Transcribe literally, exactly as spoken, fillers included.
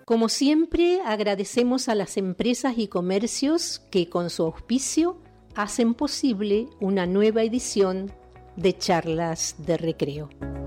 Como siempre, agradecemos a las empresas y comercios que con su auspicio hacen posible una nueva edición de Charlas de Recreo.